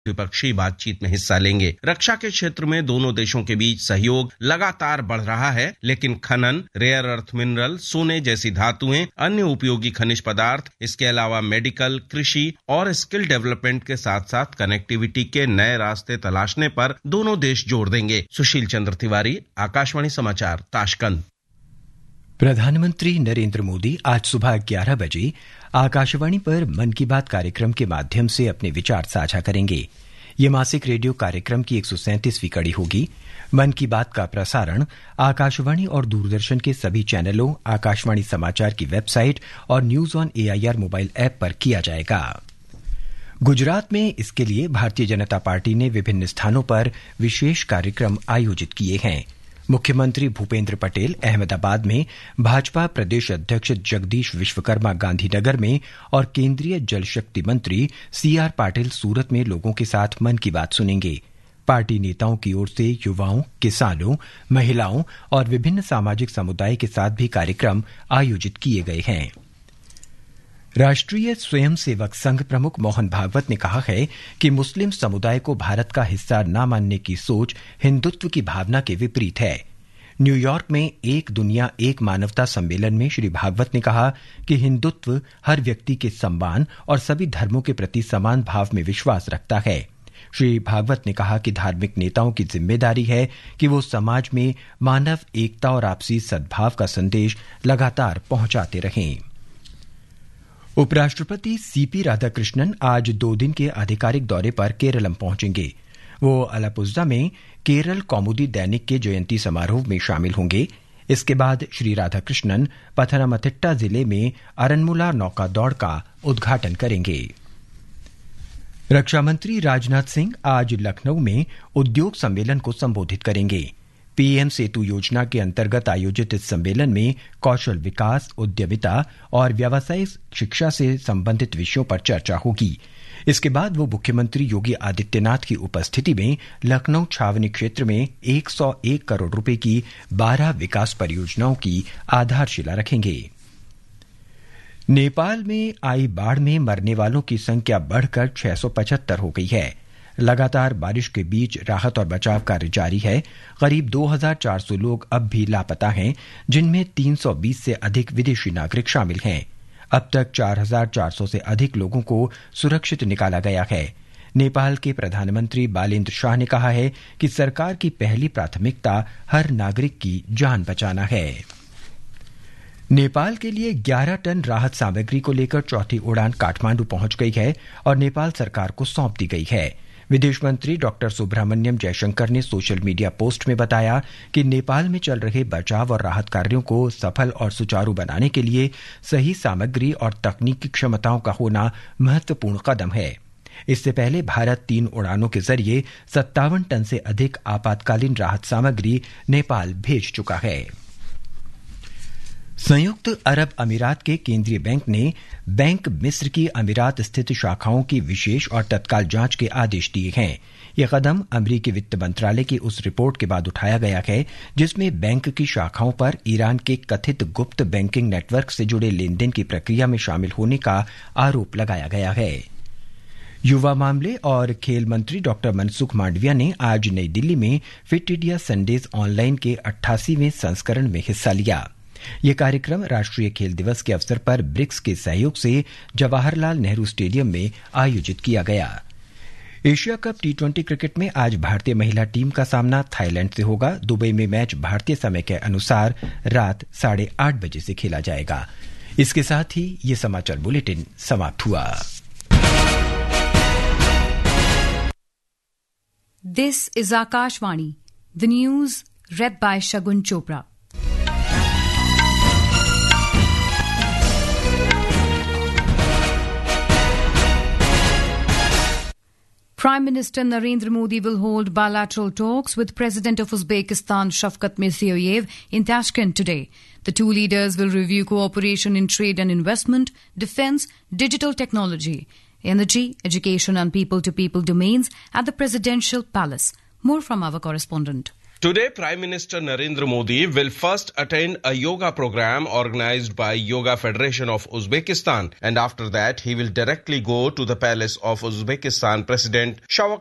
द्विपक्षीय बातचीत में हिस्सा लेंगे। रक्षा के क्षेत्र में दोनों देशों के बीच सहयोग लगातार बढ़ रहा है, लेकिन खनन, रेयर अर्थ मिनरल, सोने जैसी धातुएं, अन्य उपयोगी खनिज पदार्थ, इसके अलावा मेडिकल, कृषि और स्किल डेवलपमेंट के साथ साथ कनेक्टिविटी के नए रास्ते तलाशने पर दोनों देश जोर देंगे। सुशील चंद्र तिवारी, आकाशवाणी समाचार, ताशकंद। प्रधानमंत्री नरेंद्र मोदी आज सुबह 11 बजे आकाशवाणी पर मन की बात कार्यक्रम के माध्यम से अपने विचार साझा करेंगे। ये मासिक रेडियो कार्यक्रम की 137वीं कड़ी होगी। मन की बात का प्रसारण आकाशवाणी और दूरदर्शन के सभी चैनलों, आकाशवाणी समाचार की वेबसाइट और news on AIR mobile app पर किया जाएगा। गुजरात में इसके लिए भारतीय जनता पार्टी ने विभिन्न स्थानों पर विशेष कार्यक्रम आयोजित किए हैं। मुख्यमंत्री भूपेंद्र पटेल अहमदाबाद में, भाजपा प्रदेश अध्यक्ष जगदीश विश्वकर्मा गांधीनगर में और केंद्रीय जल शक्ति मंत्री सीआर पाटिल सूरत में लोगों के साथ मन की बात सुनेंगे। पार्टी नेताओं की ओर से युवाओं, किसानों, महिलाओं और विभिन्न सामाजिक समुदाय के साथ भी कार्यक्रम आयोजित किए गए हैं। राष्ट्रीय स्वयंसेवक संघ प्रमुख मोहन भागवत ने कहा है कि मुस्लिम समुदाय को भारत का हिस्सा न मानने की सोच हिंदुत्व की भावना के विपरीत है। न्यूयॉर्क में एक दुनिया एक मानवता सम्मेलन में श्री भागवत ने कहा कि हिंदुत्व हर व्यक्ति के सम्मान और सभी धर्मों के प्रति समान भाव में विश्वास रखता है। श्री भागवत ने कहा कि धार्मिक नेताओं की जिम्मेदारी है कि वो समाज में मानव एकता और आपसी सद्भाव का संदेश लगातार पहुंचाते रहें। उपराष्ट्रपति सीपी राधाकृष्णन आज 2 दिन के आधिकारिक दौरे पर केरलम पहुंचेंगे। वो अलापुझा में केरल कौमुदी दैनिक के जयंती समारोह में शामिल होंगे। इसके बाद श्री राधाकृष्णन पथनमथिट्टा जिले में अरनमुला नौका दौड़ का उद्घाटन करेंगे। रक्षा मंत्री राजनाथ सिंह आज लखनऊ में उद्योग सम्मेलन को संबोधित करेंगे। पीएम सेतु योजना के अंतर्गत आयोजित इस सम्मेलन में कौशल विकास, उद्यमिता और व्यावसायिक शिक्षा से संबंधित विषयों पर चर्चा होगी। इसके बाद वो मुख्यमंत्री योगी आदित्यनाथ की उपस्थिति में लखनऊ छावनी क्षेत्र में 101 करोड़ रुपए की 12 विकास परियोजनाओं की आधारशिला रखेंगे। नेपाल में आई बाढ़ में मरने वालों की संख्या बढ़कर 675 हो गई है। लगातार बारिश के बीच राहत और बचाव कार्य जारी है। करीब 2400 लोग अब भी लापता हैं, जिनमें 320 से अधिक विदेशी नागरिक शामिल हैं। अब तक 4400 से अधिक लोगों को सुरक्षित निकाला गया है। नेपाल के प्रधानमंत्री बालेन्द्र शाह ने कहा है कि सरकार की पहली प्राथमिकता हर नागरिक की जान बचाना है। नेपाल के लिए 11 टन राहत सामग्री को लेकर चौथी उड़ान काठमांडू पहुंच गई है और नेपाल सरकार को सौंप दी गई है। विदेश मंत्री डॉक्टर सुब्रह्मण्यम जयशंकर ने सोशल मीडिया पोस्ट में बताया कि नेपाल में चल रहे बचाव और राहत कार्यों को सफल और सुचारू बनाने के लिए सही सामग्री और तकनीकी क्षमताओं का होना महत्वपूर्ण कदम है। इससे पहले भारत 3 उड़ानों के जरिए 57 टन से अधिक आपातकालीन राहत सामग्री नेपाल भेज चुका है। संयुक्त अरब अमीरात के केंद्रीय बैंक ने बैंक मिस्र की अमीरात स्थित शाखाओं की विशेष और तत्काल जांच के आदेश दिए हैं। यह कदम अमरीकी वित्त मंत्रालय की उस रिपोर्ट के बाद उठाया गया है जिसमें बैंक की शाखाओं पर ईरान के कथित गुप्त बैंकिंग नेटवर्क से जुड़े लेनदेन की प्रक्रिया में शामिल होने का आरोप लगाया गया है। युवा मामले और खेल मंत्री डॉक्टर मनसुख मांडविया ने आज नई दिल्ली में फिट इंडिया संडेज ऑनलाइन के 88वें संस्करण में हिस्सा लिया। यह कार्यक्रम राष्ट्रीय खेल दिवस के अवसर पर ब्रिक्स के सहयोग से जवाहरलाल नेहरू स्टेडियम में आयोजित किया गया। एशिया कप T20 क्रिकेट में आज भारतीय महिला टीम का सामना थाईलैंड से होगा। दुबई में मैच भारतीय समय के अनुसार रात 8:30 बजे से खेला जाएगा। इसके साथ ही ये समाचार बुलेटिन समाप्त हुआ। This is Akashvani, the news red bye Shagun Chopra. Prime Minister Narendra Modi will hold bilateral talks with President of Uzbekistan Shavkat Mirziyoyev in Tashkent today. The two leaders will review cooperation in trade and investment, defense, digital technology, energy, education and people-to-people domains at the Presidential Palace. More from our correspondent. Today, Prime Minister Narendra Modi will first attend a yoga program organized by Yoga Federation of Uzbekistan, and after that, he will directly go to the palace of Uzbekistan President Shavkat